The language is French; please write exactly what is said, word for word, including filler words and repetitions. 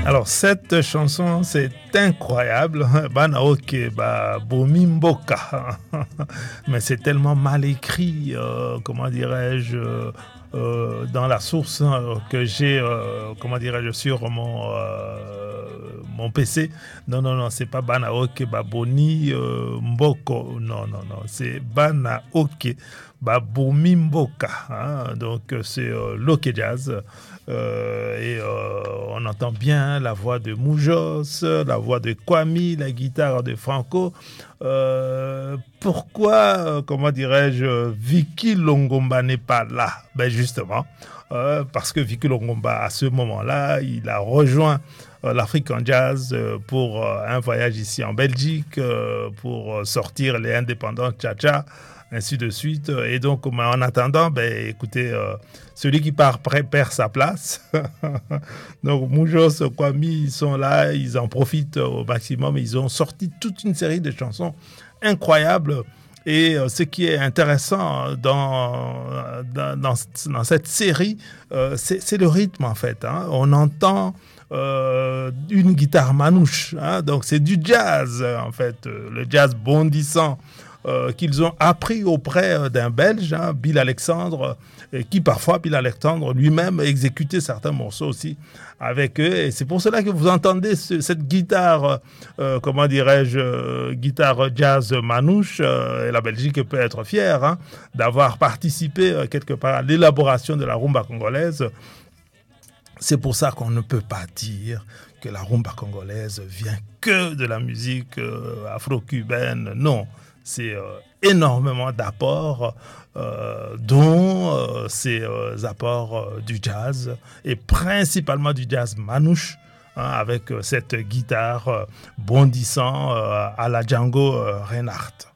Alors, cette chanson, c'est incroyable. Banaoke, ba Bomimboka. Mais c'est tellement mal écrit, euh, comment dirais-je, euh, dans la source euh, que j'ai, euh, comment dirais-je, sur mon, euh, mon P C. Non, non, non, c'est pas Banaoke, ba Boni euh, Mboko. Non, non, non, c'est Banaoke, ba Bomimboka. Hein. Donc, c'est euh, Loke Jazz. Euh, et euh, on entend bien la voix de Moujos, la voix de Kwame, la guitare de Franco. Euh, pourquoi, euh, comment dirais-je, Vicky Longomba n'est pas là? Ben justement, euh, parce que Vicky Longomba, à ce moment-là, il a rejoint euh, l'African Jazz euh, pour euh, un voyage ici en Belgique, euh, pour sortir les indépendants Cha-Cha, ainsi de suite. Et donc, en attendant, ben, écoutez, euh, celui qui part près perd sa place. Donc, Moujos, Kwame, ils sont là, ils en profitent au maximum. Ils ont sorti toute une série de chansons incroyables. Et euh, ce qui est intéressant dans, dans, dans, dans cette série, euh, c'est, c'est le rythme, en fait. Hein. On entend euh, une guitare manouche. Hein. Donc, c'est du jazz, en fait. Le jazz bondissant. Euh, qu'ils ont appris auprès euh, d'un Belge, hein, Bill Alexandre, euh, qui parfois, Bill Alexandre lui-même, exécutait certains morceaux aussi avec eux. Et c'est pour cela que vous entendez ce, cette guitare, euh, comment dirais-je, euh, guitare jazz manouche. Euh, et la Belgique peut être fière hein, d'avoir participé euh, quelque part à l'élaboration de la rumba congolaise. C'est pour ça qu'on ne peut pas dire que la rumba congolaise vient que de la musique euh, afro-cubaine. Non. C'est euh, énormément d'apports, euh, dont euh, ces euh, apports euh, du jazz, et principalement du jazz manouche, hein, avec euh, cette guitare euh, bondissant euh, à la Django euh, Reinhardt.